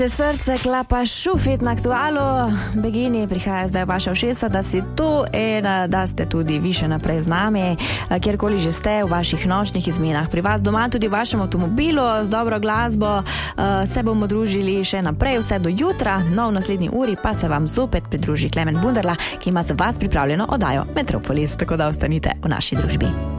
Srce klapa šufit na aktualu. Begini, prihaja zdaj vaša všesa, da si tu in da ste tudi vi še naprej z nami, kjerkoli že ste v vaših nočnih izmenah, pri vas doma, tudi v vašem avtomobilu, z dobro glasbo. Se bomo družili še naprej, vse do jutra, no v naslednji uri pa se vam zopet pridruži Klemen Bunderla, ki ima za vas pripravljeno oddajo Metropolis, tako da ostanite v naši družbi.